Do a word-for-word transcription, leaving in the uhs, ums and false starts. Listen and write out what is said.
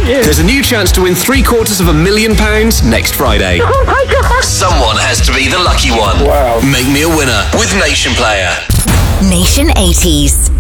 you. There's a new chance to win three quarters of a million pounds next Friday. Oh my God. Someone has to be the lucky one. Wow. Make me a winner with Nation Player. Nation eighties.